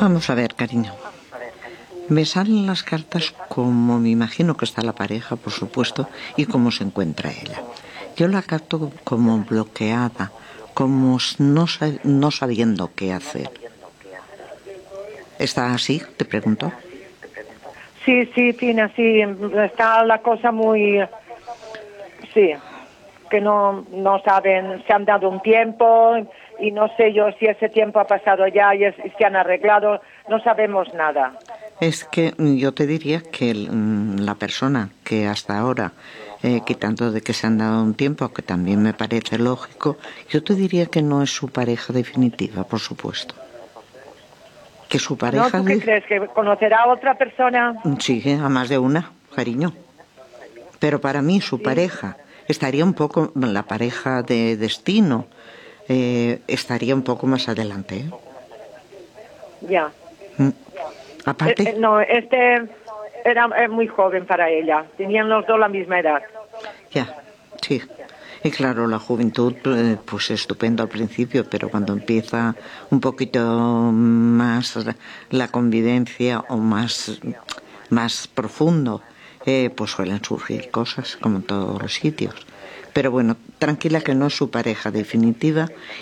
Vamos a ver, cariño. Me salen las cartas como me imagino que está la pareja, por supuesto, y cómo se encuentra ella. Yo la capto como bloqueada, como no sabiendo qué hacer. ¿Está así? Te pregunto. Sí, Tina, sí, está la cosa muy... Sí, que no saben, se han dado un tiempo y no sé yo si ese tiempo ha pasado ya y se han arreglado, no sabemos nada. Es que yo te diría que la persona que hasta ahora, quitando de que se han dado un tiempo, que también me parece lógico, yo te diría que no es su pareja definitiva, por supuesto. Que su pareja... ¿No? ¿Tú qué crees? ¿Que conocerá a otra persona? Sí, a más de una, cariño. Pero para mí su pareja estaría un poco, la pareja de destino, estaría un poco más adelante. Ya. Aparte... No, era muy joven para ella. Tenían los dos la misma edad. Ya, sí. Y claro, la juventud, pues estupendo al principio, pero cuando empieza un poquito más la convivencia o más profundo, pues suelen surgir cosas, como en todos los sitios. Pero bueno, tranquila que no es su pareja definitiva